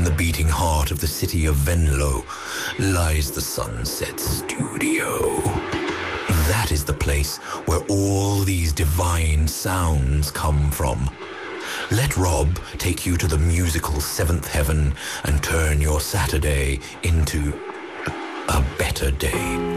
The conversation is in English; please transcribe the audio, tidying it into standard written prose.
the beating heart of the city of Venlo lies the Sunset Studio. That is the place where all these divine sounds come from. Let Rob take you to the musical seventh heaven and turn your Saturday into a better day.